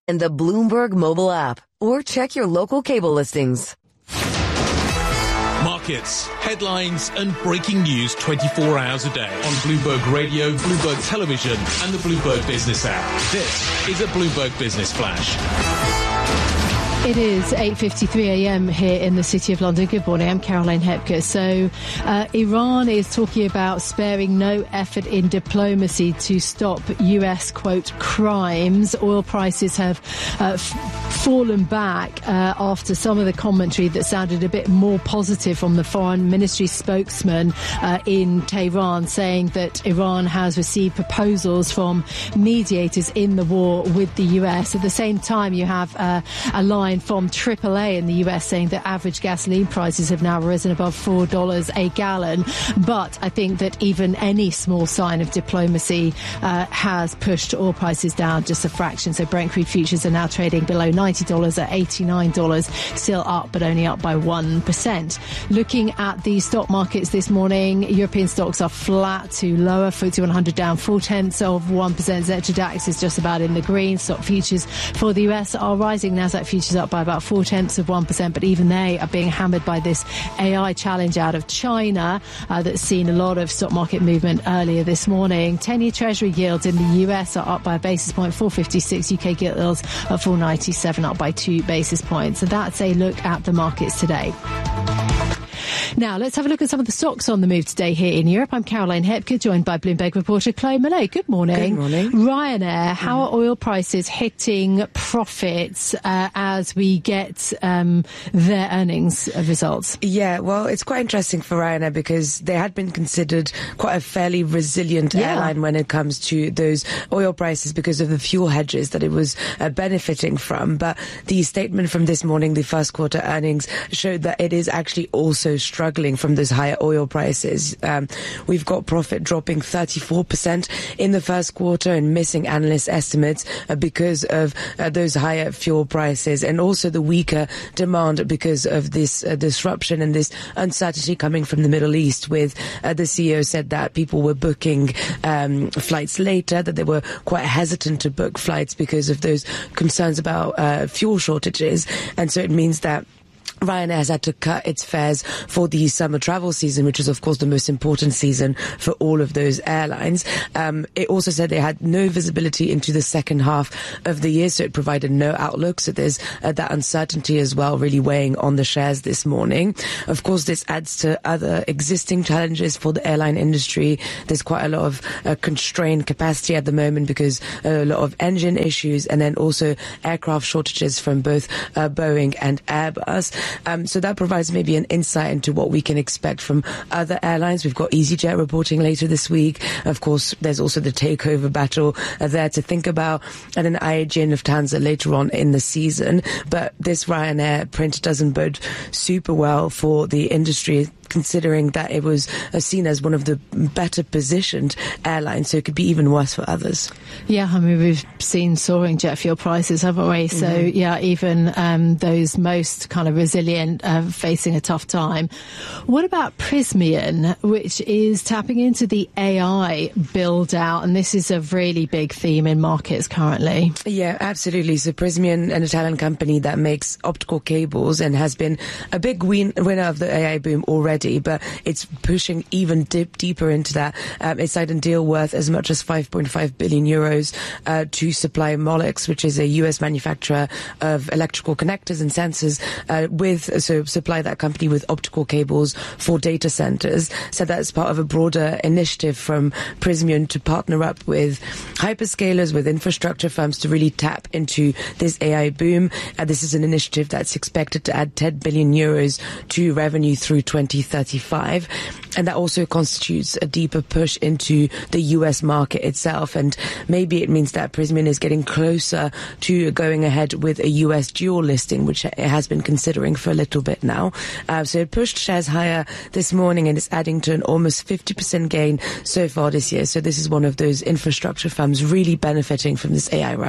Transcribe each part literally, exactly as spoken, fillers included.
and the Bloomberg mobile app, or check your local cable listings. Markets, headlines and breaking news twenty-four hours a day on Bloomberg Radio, Bloomberg Television and the Bloomberg Business app. This is a Bloomberg Business Flash. It is eight fifty-three a.m. here in the City of London. Good morning, I'm Caroline Hepker. So uh, Iran is talking about sparing no effort in diplomacy to stop U S, quote, crimes. Oil prices have uh, f- fallen back uh, after some of the commentary that sounded a bit more positive from the foreign ministry spokesman uh, in Tehran, saying that Iran has received proposals from mediators in the war with the U S. At the same time, you have uh, a line from triple A in the U S saying that average gasoline prices have now risen above four dollars a gallon. But I think that even any small sign of diplomacy uh, has pushed oil prices down just a fraction. So Brent crude futures are now trading below ninety dollars at eighty-nine dollars, still up, but only up by one percent. Looking at the stock markets this morning, European stocks are flat to lower. F T S E one hundred down four tenths of one percent. Xetra DAX is just about in the green. Stock futures for the U S are rising. Nasdaq futures up by about four tenths of one percent, but even they are being hammered by this A I challenge out of China uh, that's seen a lot of stock market movement earlier this morning. ten-year Treasury yields in the U S are up by a basis point, four fifty-six. U K gilt yields at four ninety-seven, up by two basis points. So that's a look at the markets today. Now, let's have a look at some of the stocks on the move today here in Europe. I'm Caroline Hepker, joined by Bloomberg reporter Chloe Malone. Good morning. Good morning. Ryanair, how are oil prices hitting profits uh, as we get um, their earnings results? Yeah, well, it's quite interesting for Ryanair because they had been considered quite a fairly resilient Yeah. airline when it comes to those oil prices because of the fuel hedges that it was uh, benefiting from. But the statement from this morning, the first quarter earnings, showed that it is actually also struggling from those higher oil prices. Um, we've got profit dropping thirty-four percent in the first quarter and missing analyst estimates uh, because of uh, those higher fuel prices and also the weaker demand because of this uh, disruption and this uncertainty coming from the Middle East, with uh, the C E O said that people were booking um, flights later, that they were quite hesitant to book flights because of those concerns about uh, fuel shortages. And so it means that Ryanair has had to cut its fares for the summer travel season, which is, of course, the most important season for all of those airlines. Um, it also said they had no visibility into the second half of the year, so it provided no outlook. So there's uh, that uncertainty as well, really weighing on the shares this morning. Of course, this adds to other existing challenges for the airline industry. There's quite a lot of uh, constrained capacity at the moment because a lot of engine issues and then also aircraft shortages from both uh, Boeing and Airbus. Um, so that provides maybe an insight into what we can expect from other airlines. We've got EasyJet reporting later this week. Of course, there's also the takeover battle uh, there to think about, and then I A G and Lufthansa later on in the season. But this Ryanair print doesn't bode super well for the industry, considering that it was uh, seen as one of the better positioned airlines, so it could be even worse for others. Yeah, I mean, we've seen soaring jet fuel prices, haven't we? So, mm-hmm. yeah, even um, those most kind of resilient uh, facing a tough time. What about Prysmian, which is tapping into the A I build-out? And this is a really big theme in markets currently. Yeah, absolutely. So Prysmian, an Italian company that makes optical cables and has been a big win- winner of the A I boom already, but it's pushing even dip deeper into that. Um, it's signed a deal worth as much as five point five billion euros uh, to supply Molex, which is a U S manufacturer of electrical connectors and sensors, uh, with so supply that company with optical cables for data centers. So that's part of a broader initiative from Prysmian to partner up with hyperscalers, with infrastructure firms to really tap into this A I boom. Uh, this is an initiative that's expected to add ten billion euros to revenue through twenty thirty-five. And that also constitutes a deeper push into the U S market itself. And maybe it means that Prysmian is getting closer to going ahead with a U S dual listing, which it has been considering for a little bit now. Uh, so it pushed shares higher this morning and it's adding to an almost fifty percent gain so far this year. So this is one of those infrastructure firms really benefiting from this A I rush.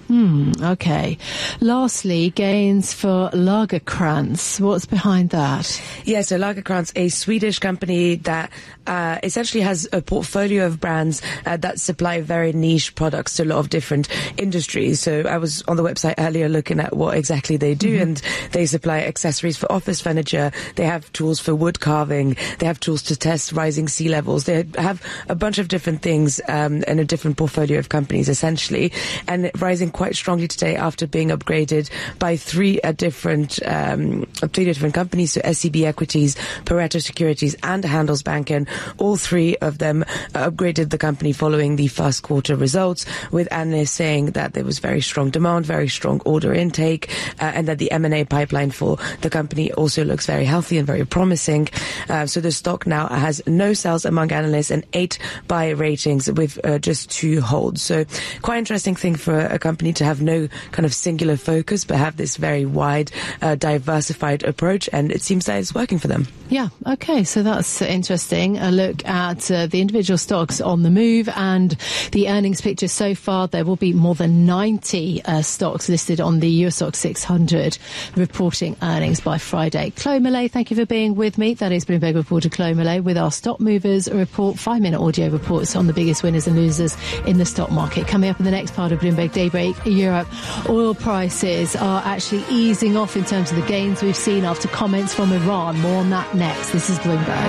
Hmm, okay. Lastly, gains for Lagercrantz. What's behind that? Yeah, so Lagercrantz, a Swedish company that uh, essentially has a portfolio of brands uh, that supply very niche products to a lot of different industries. So I was on the website earlier looking at what exactly they do, mm-hmm. and they supply accessories for office furniture. They have tools for wood carving. They have tools to test rising sea levels. They have a bunch of different things um, and a different portfolio of companies, essentially, and rising quite strongly today after being upgraded by three uh, different um, three different companies, so S E B Equities, Pareto Securities and Handelsbanken. All three of them uh, upgraded the company following the first quarter results, with analysts saying that there was very strong demand, very strong order intake, uh, and that the M and A pipeline for the company also looks very healthy and very promising. Uh, so the stock now has no sells among analysts and eight buy ratings with uh, just two holds. So quite interesting thing for a company to have no kind of singular focus, but have this very wide, uh, diversified approach, and it seems that it's working for them. Yeah, okay, so that's interesting. A look at uh, the individual stocks on the move and the earnings picture so far. There will be more than ninety uh, stocks listed on the Eurostoxx six hundred reporting earnings by Friday. Chloe Millay, thank you for being with me. That is Bloomberg reporter Chloe Millay with our Stock Movers report, five-minute audio reports on the biggest winners and losers in the stock market. Coming up in the next part of Bloomberg Daybreak, Europe, oil prices are actually easing off in terms of the gains we've seen after comments from Iran. More on that next. This is Bloomberg.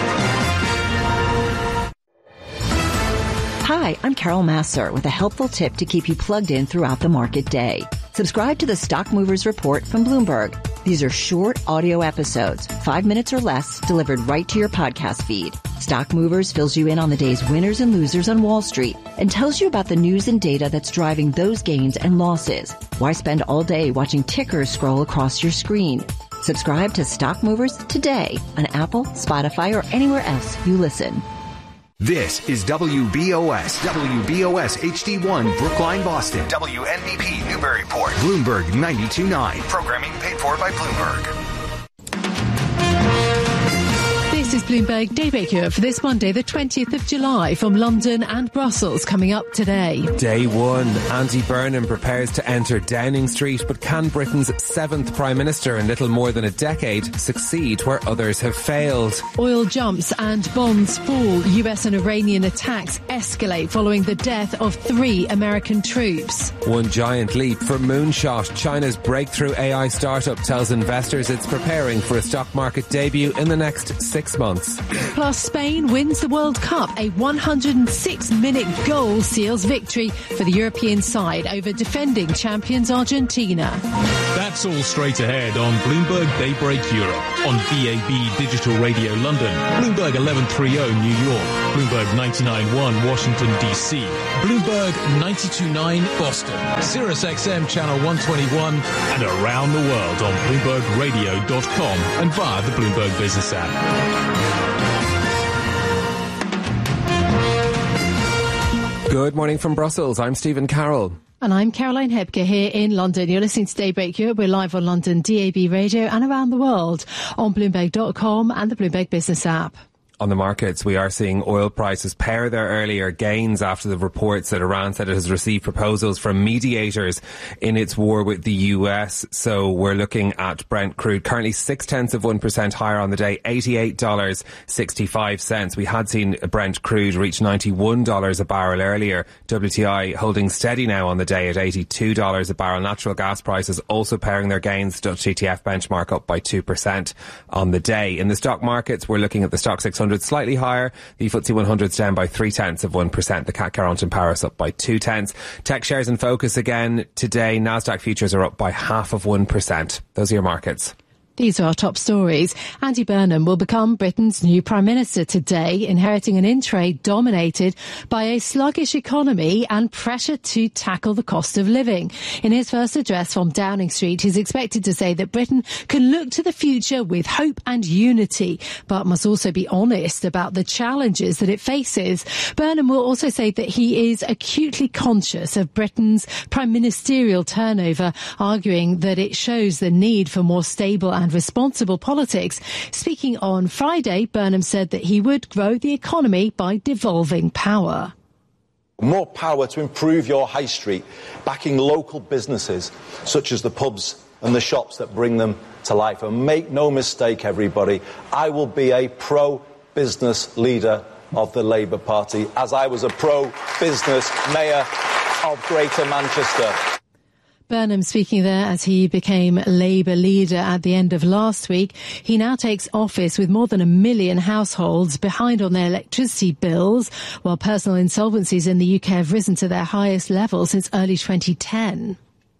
Hi, I'm Carol Massar with a helpful tip to keep you plugged in throughout the market day. Subscribe to the Stock Movers Report from Bloomberg. These are short audio episodes, five minutes or less, delivered right to your podcast feed. Stock Movers fills you in on the day's winners and losers on Wall Street and tells you about the news and data that's driving those gains and losses. Why spend all day watching tickers scroll across your screen? Subscribe to Stock Movers today on Apple, Spotify, or anywhere else you listen. This is W B O S, W B O S H D one, Brookline, Boston. W N B P, Newburyport. Bloomberg ninety-two point nine. Programming paid for by Bloomberg. This is Bloomberg Daybreak Europe for this Monday, the twentieth of July, from London and Brussels, coming up today. Day one, Andy Burnham prepares to enter Downing Street, but can Britain's seventh Prime Minister in little more than a decade succeed where others have failed? Oil jumps and bonds fall. U S and Iranian attacks escalate following the death of three American troops. One giant leap for Moonshot. China's breakthrough A I startup tells investors it's preparing for a stock market debut in the next six months. Plus, Spain wins the World Cup. A one hundred six minute goal seals victory for the European side over defending champions Argentina. That's all straight ahead on Bloomberg Daybreak Europe, on V A B Digital Radio London, Bloomberg eleven thirty New York, Bloomberg ninety-nine point one Washington, D C, Bloomberg ninety-two point nine Boston, Sirius X M Channel one twenty-one, and around the world on Bloomberg Radio dot com and via the Bloomberg Business app. Good morning from Brussels. I'm Stephen Carroll. And I'm Caroline Hebke here in London. You're listening to Daybreak Europe. We're live on London D A B Radio and around the world on Bloomberg dot com and the Bloomberg Business app. On the markets, we are seeing oil prices pare their earlier gains after the reports that Iran said it has received proposals from mediators in its war with the U S. So we're looking at Brent crude currently six tenths of one percent higher on the day, eighty-eight dollars and sixty-five cents. We had seen Brent crude reach ninety-one dollars a barrel earlier. W T I holding steady now on the day at eighty-two dollars a barrel. Natural gas prices also paring their gains. Dutch T T F benchmark up by two percent on the day. In the stock markets, we're looking at the stock six hundred slightly higher. The F T S E one hundred down by three tenths of one percent. The C A C Carrington Paris up by two tenths. Tech shares in focus again today. Nasdaq futures are up by half of one percent. Those are your markets. These are our top stories. Andy Burnham will become Britain's new Prime Minister today, inheriting an in-trade dominated by a sluggish economy and pressure to tackle the cost of living. In his first address from Downing Street, he's expected to say that Britain can look to the future with hope and unity, but must also be honest about the challenges that it faces. Burnham will also say that he is acutely conscious of Britain's prime ministerial turnover, arguing that it shows the need for more stable and responsible politics. Speaking on Friday, Burnham said that he would grow the economy by devolving power. More power to improve your high street, backing local businesses such as the pubs and the shops that bring them to life. And make no mistake, everybody, I will be a pro-business leader of the Labour Party, as I was a pro-business mayor of Greater Manchester. Burnham speaking there as he became Labour leader at the end of last week. He now takes office with more than a million households behind on their electricity bills, while personal insolvencies in the U K have risen to their highest level since early twenty ten.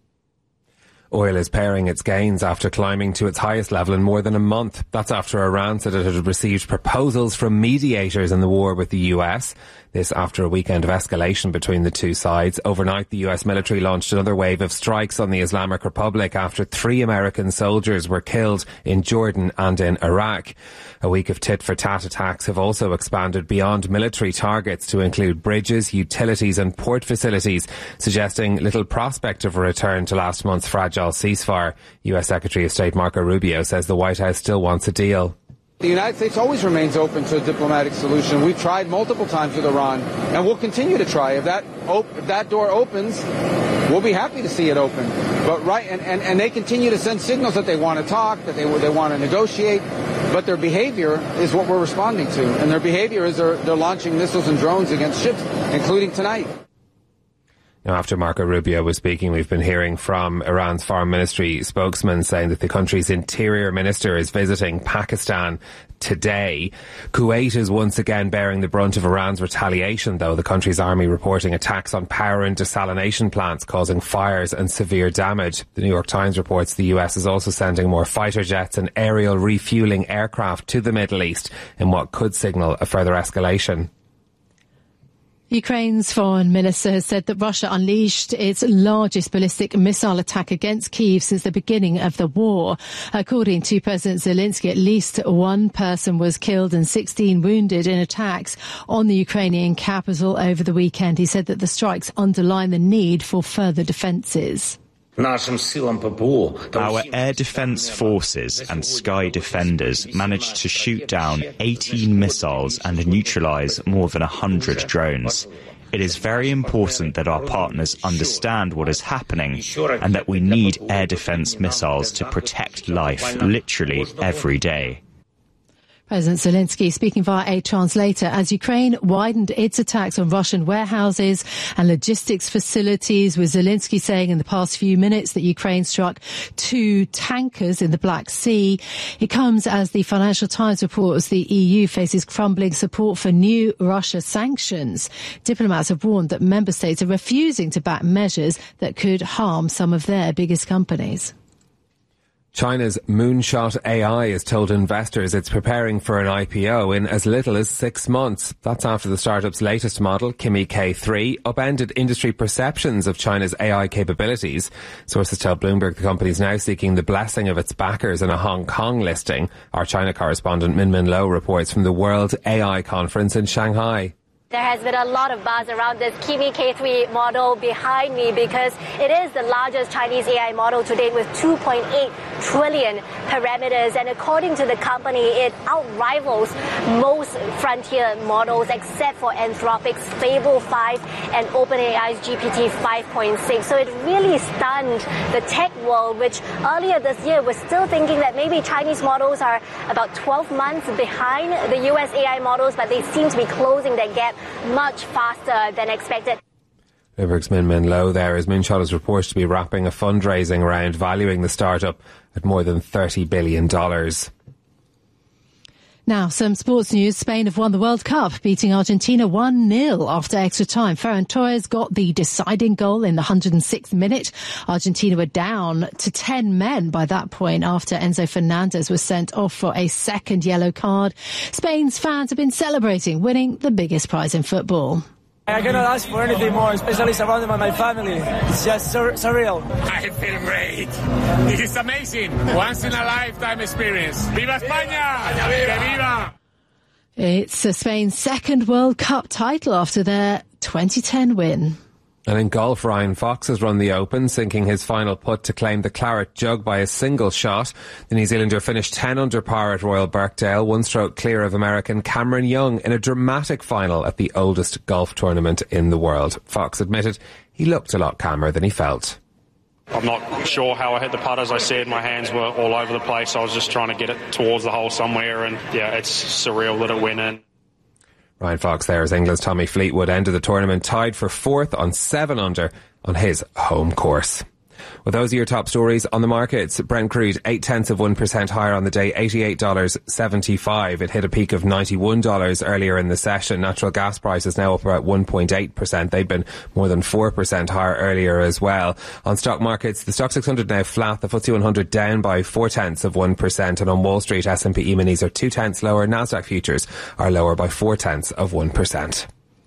Oil is paring its gains after climbing to its highest level in more than a month. That's after Iran said it had received proposals from mediators in the war with the U S. This after a weekend of escalation between the two sides. Overnight, the U S military launched another wave of strikes on the Islamic Republic after three American soldiers were killed in Jordan and in Iraq. A week of tit-for-tat attacks have also expanded beyond military targets to include bridges, utilities and port facilities, suggesting little prospect of a return to last month's fragile ceasefire. U S Secretary of State Marco Rubio says the White House still wants a deal. The United States always remains open to a diplomatic solution. We've tried multiple times with Iran, and we'll continue to try. If that op- if that door opens, we'll be happy to see it open. But right, and, and, and they continue to send signals that they want to talk, that they they want to negotiate, but their behavior is what we're responding to. And their behavior is they're, they're launching missiles and drones against ships, including tonight. Now, after Marco Rubio was speaking, we've been hearing from Iran's foreign ministry spokesman saying that the country's interior minister is visiting Pakistan today. Kuwait is once again bearing the brunt of Iran's retaliation, though, the country's army reporting attacks on power and desalination plants causing fires and severe damage. The New York Times reports the U S is also sending more fighter jets and aerial refuelling aircraft to the Middle East in what could signal a further escalation. Ukraine's foreign minister has said that Russia unleashed its largest ballistic missile attack against Kyiv since the beginning of the war. According to President Zelensky, at least one person was killed and sixteen wounded in attacks on the Ukrainian capital over the weekend. He said that the strikes underline the need for further defences. Our air defence forces and sky defenders managed to shoot down eighteen missiles and neutralise more than one hundred drones. It is very important that our partners understand what is happening and that we need air defence missiles to protect life literally every day. President Zelensky speaking via a translator as Ukraine widened its attacks on Russian warehouses and logistics facilities, with Zelensky saying in the past few minutes that Ukraine struck two tankers in the Black Sea. It comes as the Financial Times reports the E U faces crumbling support for new Russia sanctions. Diplomats have warned that member states are refusing to back measures that could harm some of their biggest companies. China's Moonshot A I has told investors it's preparing for an I P O in as little as six months. That's after the startup's latest model, Kimi K three, upended industry perceptions of China's A I capabilities. Sources tell Bloomberg the company is now seeking the blessing of its backers in a Hong Kong listing. Our China correspondent Min Min Lo reports from the World A I Conference in Shanghai. There has been a lot of buzz around this Kimi K three model behind me because it is the largest Chinese A I model to date with two point eight trillion parameters. And according to the company, it outrivals most frontier models except for Anthropic's Fable five and OpenAI's G P T five point six. So it really stunned the tech world, which earlier this year was still thinking that maybe Chinese models are about twelve months behind the U S A I models, but they seem to be closing that gap much faster than expected. Bloomberg's Min Min Lo there, as Moonshot is reported to be wrapping a fundraising round valuing the startup at more than thirty billion dollars. Now, some sports news. Spain have won the World Cup, beating Argentina one nil after extra time. Ferran Torres got the deciding goal in the one hundred sixth minute. Argentina were down to ten men by that point after Enzo Fernandez was sent off for a second yellow card. Spain's fans have been celebrating winning the biggest prize in football. I cannot ask for anything more, especially surrounded by my family. It's just sur- surreal. I feel great. This is amazing. Once in a lifetime experience. Viva España! Que viva! It's Spain's second World Cup title after their twenty ten win. And in golf, Ryan Fox has run the Open, sinking his final putt to claim the claret jug by a single shot. The New Zealander finished ten under par at Royal Birkdale, one stroke clear of American Cameron Young in a dramatic final at the oldest golf tournament in the world. Fox admitted he looked a lot calmer than he felt. I'm not sure how I hit the putt. As I said, my hands were all over the place. I was just trying to get it towards the hole somewhere, and yeah, it's surreal that it went in. Ryan Fox there as England's Tommy Fleetwood ended the tournament tied for fourth on seven under on his home course. Well, those are your top stories on the markets. Brent crude, eight tenths of one percent higher on the day, eighty-eight dollars seventy-five. It hit a peak of ninety-one dollars earlier in the session. Natural gas prices now up about one point eight percent. They've been more than four percent higher earlier as well. On stock markets, the Stock six hundred now flat, the F T S E one hundred down by four tenths of one percent. And on Wall Street, S and P E-minis are two tenths lower. Nasdaq futures are lower by four tenths of one percent.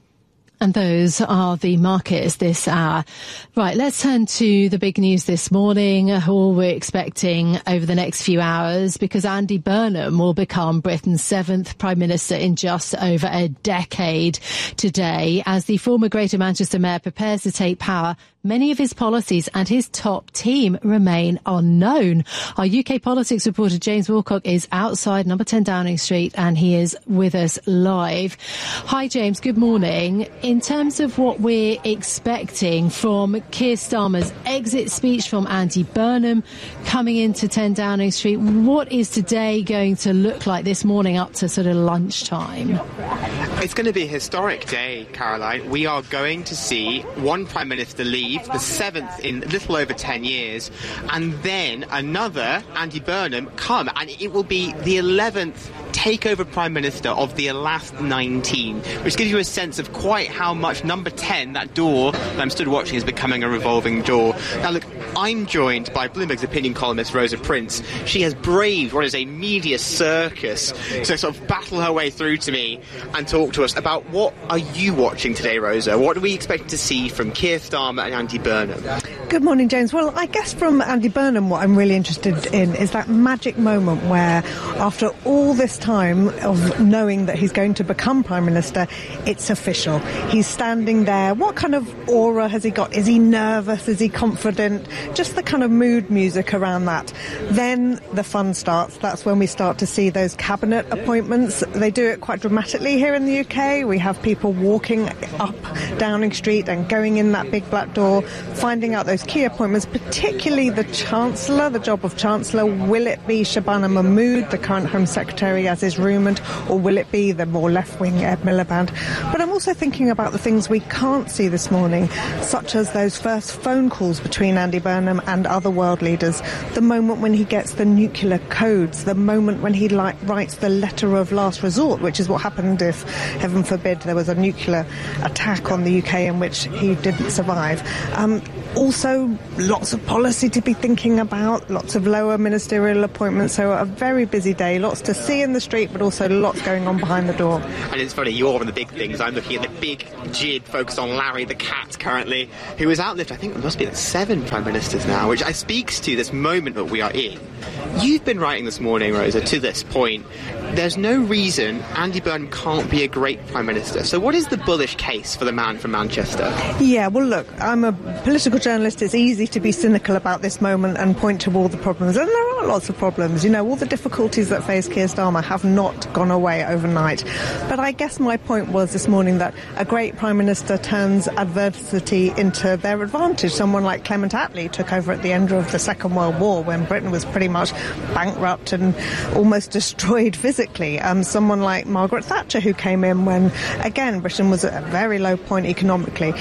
And those are the markets this hour. Right, let's turn to the big news this morning, all we're expecting over the next few hours, because Andy Burnham will become Britain's seventh Prime Minister in just over a decade today. As the former Greater Manchester Mayor prepares to take power, many of his policies and his top team remain unknown. Our U K politics reporter James Wilcock is outside number ten Downing Street, and he is with us live. Hi James, good morning. In terms of what we're expecting from Keir Starmer's exit speech from Andy Burnham coming into ten Downing Street, what is today going to look like this morning up to sort of lunchtime? It's going to be a historic day, Caroline. We are going to see one Prime Minister leave, the seventh in a little over ten years, and then another, Andy Burnham, come, and it will be the eleventh takeover Prime Minister of the last nineteen, which gives you a sense of quite how much number ten, that door that I'm stood watching, is becoming a revolving door. Now look, I'm joined by Bloomberg's opinion columnist Rosa Prince. She has braved what is a media circus to sort of battle her way through to me and talk to us about what are you watching today, Rosa? What are we expecting to see from Keir Starmer and Andy Burnham? Good morning, James. Well, I guess from Andy Burnham, what I'm really interested in is that magic moment where, after all this time of knowing that he's going to become Prime Minister, it's official. He's standing there. What kind of aura has he got? Is he nervous? Is he confident? Just the kind of mood music around that. Then the fun starts. That's when we start to see those cabinet appointments. They do it quite dramatically here in the U K. We have people walking up Downing Street and going in that big black door, finding out those key appointments, particularly the Chancellor, the job of Chancellor. Will it be Shabana Mahmood, the current Home Secretary, as is rumoured, or will it be the more left-wing Ed Miliband? But I'm also thinking about the things we can't see this morning, such as those first phone calls between Andy Burnham and other world leaders, the moment when he gets the nuclear codes, the moment when he li- writes the letter of last resort, which is what happened if, heaven forbid, there was a nuclear attack on the U K in which he didn't survive. Um, also, lots of policy to be thinking about, lots of lower ministerial appointments, so a very busy day, lots to see in the street, but also lots going on behind the door. And it's funny, you're one of the big things. I'm looking at the big jib focused on Larry the cat currently, who has outlived, I think, it must be like seven Prime Ministers now, which I speaks to this moment that we are in. You've been writing this morning, Rosa, to this point. There's no reason Andy Burnham can't be a great Prime Minister. So what is the bullish case for the man from Manchester? Yeah, well, look, I'm a political journalist. It's easy to be cynical about this moment and point to all the problems. And there are lots of problems. You know, all the difficulties that face Keir Starmer have not gone away overnight. But I guess my point was this morning that a great Prime Minister turns adversity into their advantage. Someone like Clement Attlee took over at the end of the Second World War when Britain was pretty much bankrupt and almost destroyed physically. Um, someone like Margaret Thatcher, who came in when, again, Britain was at a very low point economically.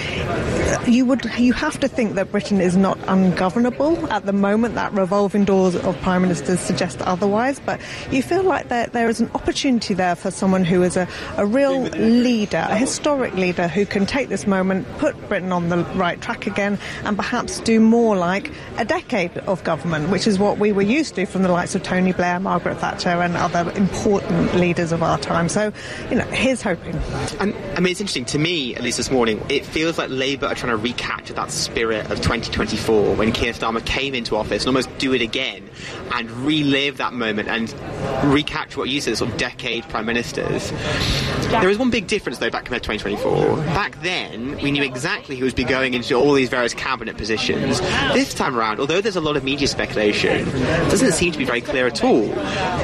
You would, you have to think that Britain is not ungovernable at the moment. That revolving doors of Prime Ministers suggest otherwise, but you feel like there, there is an opportunity there for someone who is a, a real leader, a historic leader, who can take this moment, put Britain on the right track again, and perhaps do more like a decade of government, which is what we were used to from the likes of Tony Blair, Margaret Thatcher and other important important leaders of our time. So, you know, here's hoping. And I mean, it's interesting to me, at least this morning, it feels like Labour are trying to recapture that spirit of twenty twenty-four when Keir Starmer came into office and almost do it again and relive that moment and recapture what you said, sort of decade prime ministers. There is one big difference, though, back compared to twenty twenty-four. Back then, we knew exactly who would be going into all these various cabinet positions. This time around, although there's a lot of media speculation, it doesn't seem to be very clear at all.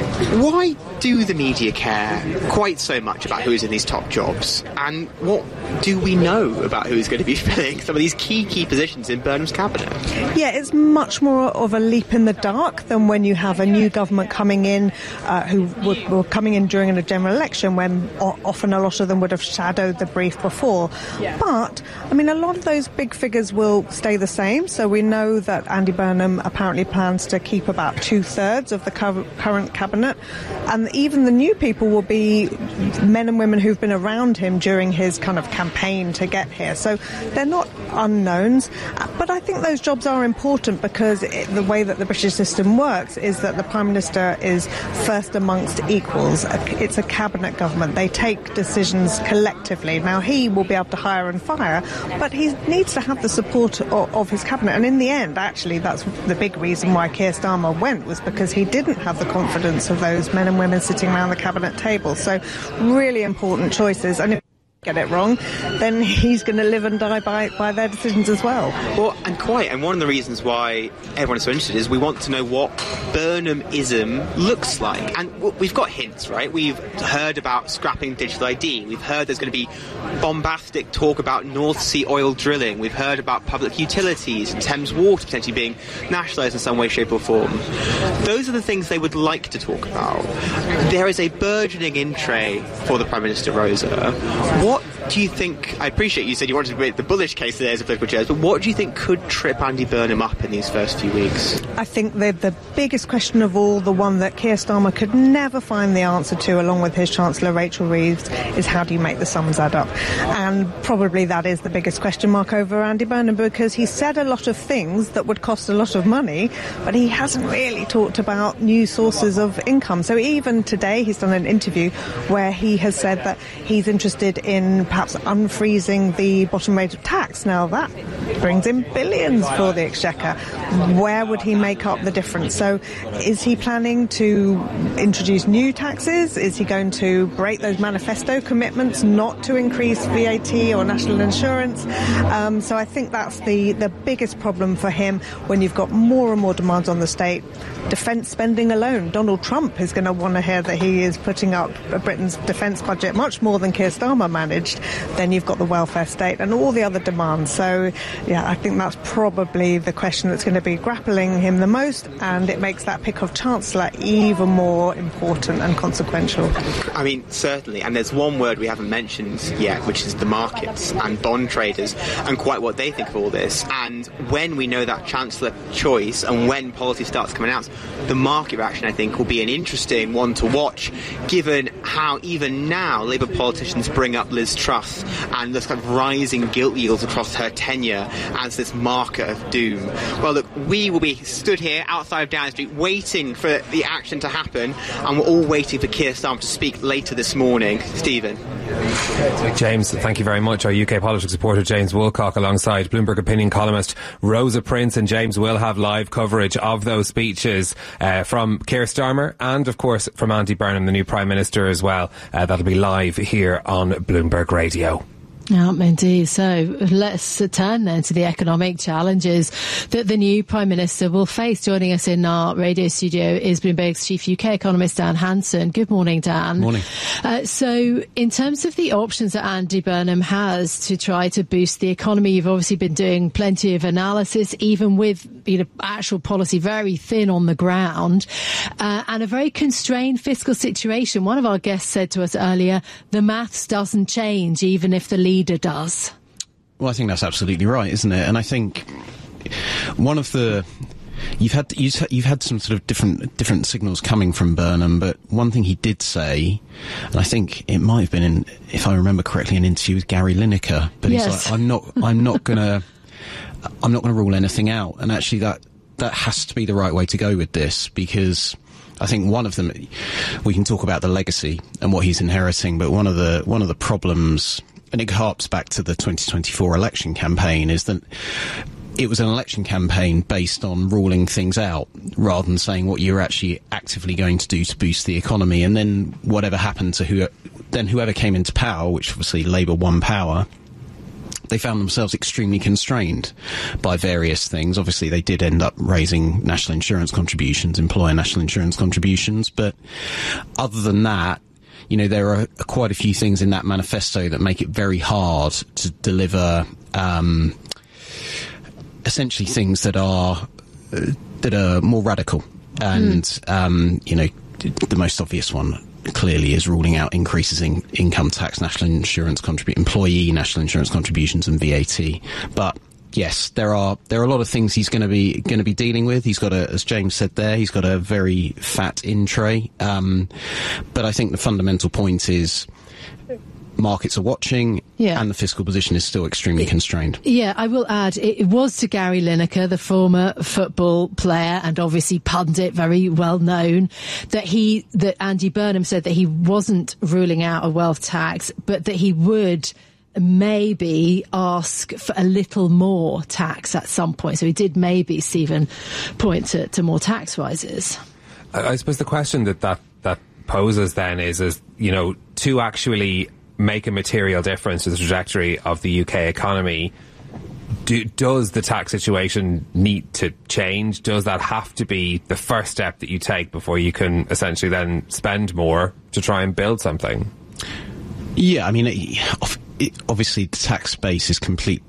Why do the media care quite so much about who's in these top jobs? And what do we know about who's going to be filling some of these key, key positions in Burnham's cabinet? Yeah, it's much more of a leap in the dark than when you have a new government coming in uh, who were, were coming in during a general election when o- often a lot of them would have shadowed the brief before. Yeah. But, I mean, a lot of those big figures will stay the same. So we know that Andy Burnham apparently plans to keep about two-thirds of the co- current cabinet. And even the new people will be men and women who've been around him during his kind of campaign to get here. So they're not unknowns. But I think those jobs are important because it, the way that the British system works is that the Prime Minister is first amongst equals. It's a cabinet government. They take decisions collectively. Now, he will be able to hire and fire, but he needs to have the support of, of his cabinet. And in the end, actually, that's the big reason why Keir Starmer went, was because he didn't have the confidence of those men and women sitting around the cabinet table. So really important choices. And if get it wrong, then he's going to live and die by, by their decisions as well. Well, and quite, and one of the reasons why everyone is so interested is we want to know what Burnham-ism looks like. And we've got hints, right? We've heard about scrapping digital I D. We've heard there's going to be bombastic talk about North Sea oil drilling. We've heard about public utilities and Thames Water potentially being nationalised in some way, shape or form. Those are the things they would like to talk about. There is a burgeoning in tray for the Prime Minister, Rosa. What do you think, I appreciate you said you wanted to make the bullish case today as a political chairs, but what do you think could trip Andy Burnham up in these first few weeks? I think the, the biggest question of all, the one that Keir Starmer could never find the answer to, along with his Chancellor Rachel Reeves, is how do you make the sums add up? And probably that is the biggest question mark over Andy Burnham, because he said a lot of things that would cost a lot of money, but he hasn't really talked about new sources of income. So even today he's done an interview where he has said that he's interested in perhaps unfreezing the bottom rate of tax. Now that brings in billions for the Exchequer. Where would he make up the difference? So is he planning to introduce new taxes? Is he going to break those manifesto commitments not to increase V A T or national insurance? Um, so I think that's the, the biggest problem for him when you've got more and more demands on the state. Defence spending alone. Donald Trump is going to want to hear that he is putting up Britain's defence budget much more than Keir Starmer managed. Then you've got the welfare state and all the other demands. So, yeah, I think that's probably the question that's going to be grappling him the most, and it makes that pick of Chancellor even more important and consequential. I mean, certainly. And there's one word we haven't mentioned yet, which is the markets and bond traders and quite what they think of all this. And when we know that Chancellor choice and when policy starts coming out, the market reaction, I think, will be an interesting one to watch, given how even now Labour politicians bring up Liz Truss and the kind of rising gilt yields across her tenure as this marker of doom. Well, look, we will be stood here outside of Downing Street waiting for the action to happen, and we're all waiting for Keir Starmer to speak later this morning. Stephen. James, thank you very much. Our U K politics reporter James Woolcock alongside Bloomberg opinion columnist Rosa Prince, and James will have live coverage of those speeches uh, from Keir Starmer and, of course, from Andy Burnham, the new Prime Minister as well. Uh, that'll be live here on Bloomberg Radio. Yeah, indeed. So let's turn then to the economic challenges that the new Prime Minister will face. Joining us in our radio studio is Bloomberg's chief U K economist, Dan Hanson. Good morning, Dan. Morning. Uh, so in terms of the options that Andy Burnham has to try to boost the economy, you've obviously been doing plenty of analysis, even with, you know, actual policy very thin on the ground, uh, and a very constrained fiscal situation. One of our guests said to us earlier, the maths doesn't change even if the lead leader does. Well, I think that's absolutely right, isn't it? And I think one of the you've had you've had some sort of different different signals coming from Burnham, but one thing he did say, and I think it might have been in, if I remember correctly, an interview with Gary Lineker, but yes. he's like, I'm not I'm not gonna I'm not gonna rule anything out, and actually that that has to be the right way to go with this, because I think one of them, we can talk about the legacy and what he's inheriting, but one of the one of the problems, and it harps back to the twenty twenty-four election campaign, is that it was an election campaign based on ruling things out rather than saying what you're actually actively going to do to boost the economy. And then whatever happened to who, then whoever came into power, which obviously Labour won power, they found themselves extremely constrained by various things. Obviously, they did end up raising national insurance contributions, employer national insurance contributions. But other than that, you know, there are quite a few things in that manifesto that make it very hard to deliver um, essentially things that are uh, that are more radical. And, mm. um, you know, the most obvious one clearly is ruling out increases in income tax, national insurance contribu- employee national insurance contributions and V A T. But yes, there are there are a lot of things he's going to be going to be dealing with. He's got a, as James said there, he's got a very fat in tray. Um, but I think the fundamental point is markets are watching, yeah. and the fiscal position is still extremely constrained. Yeah, I will add, it, it was to Gary Lineker, the former football player and obviously pundit, very well known, that he that Andy Burnham said that he wasn't ruling out a wealth tax, but that he would maybe ask for a little more tax at some point. So he did maybe, Stephen, point to, to more tax rises. I, I suppose the question that, that that poses then is, is, you know, to actually make a material difference to the trajectory of the U K economy, do, does the tax situation need to change? Does that have to be the first step that you take before you can essentially then spend more to try and build something? Yeah, I mean, it, it, obviously the tax base is complete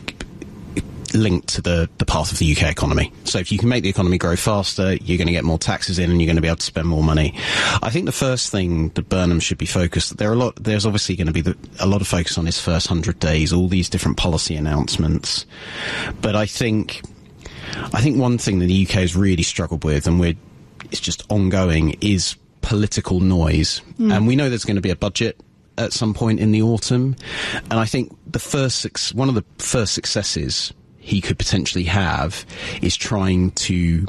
linked to the, the path of the U K economy. So if you can make the economy grow faster, you're going to get more taxes in and you're going to be able to spend more money. I think the first thing that Burnham should be focused, there are a lot, there's obviously going to be the, a lot of focus on his first hundred days, all these different policy announcements. But I think, I think one thing that the U K has really struggled with, and we're, it's just ongoing, is political noise. Mm. And we know there's going to be a budget at some point in the autumn. And I think the first, one of the first successes he could potentially have is trying to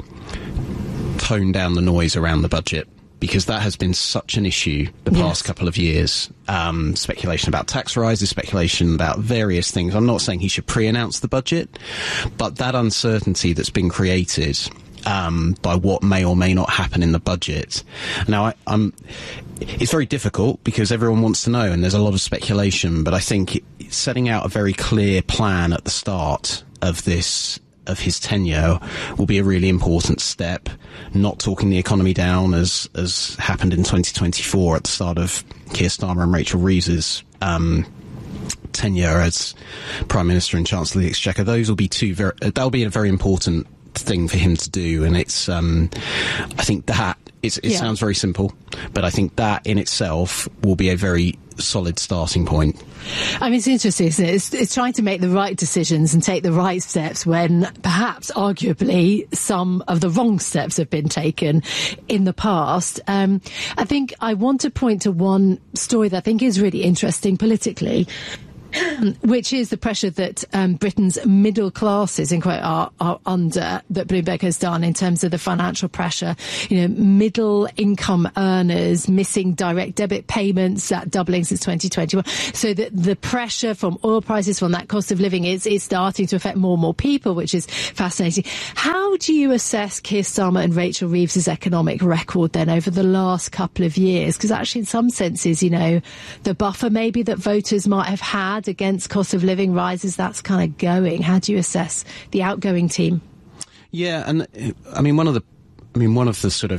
tone down the noise around the budget, because that has been such an issue the past yes. couple of years. Um, speculation about tax rises, speculation about various things. I'm not saying he should pre-announce the budget, but that uncertainty that's been created um, by what may or may not happen in the budget. Now, I, I'm, it's very difficult because everyone wants to know and there's a lot of speculation, but I think it, setting out a very clear plan at the start of this, of his tenure, will be a really important step. Not talking the economy down as as happened in twenty twenty-four at the start of Keir Starmer and Rachel Reeves's um, tenure as Prime Minister and Chancellor of the Exchequer. Those will be two very, that'll be a very important thing for him to do, and it's um, I think that it's, it yeah. sounds very simple, but I think that in itself will be a very solid starting point. I mean, it's interesting, isn't it? It's, it's trying to make the right decisions and take the right steps when perhaps, arguably, some of the wrong steps have been taken in the past. Um, I think I want to point to one story that I think is really interesting politically, which is the pressure that um, Britain's middle classes, in quote, are, are under, that Bloomberg has done in terms of the financial pressure. You know, middle income earners missing direct debit payments, that doubling since twenty twenty-one. So that the pressure from oil prices, from that cost of living, is, is starting to affect more and more people, which is fascinating. How do you assess Keir Starmer and Rachel Reeves's economic record then over the last couple of years? Because actually, in some senses, you know, the buffer maybe that voters might have had against cost of living rises, that's kind of going. How do you assess the outgoing team? Yeah, and I mean, one of the, I mean, one of the sort of